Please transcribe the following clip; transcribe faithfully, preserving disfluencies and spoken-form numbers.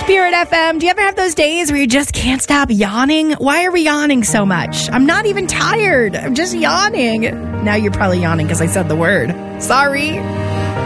Spirit F M. Do you ever have those days where you just can't stop yawning? Why are we yawning so much? I'm not even tired. I'm just yawning. Now you're probably yawning because I said the word. Sorry.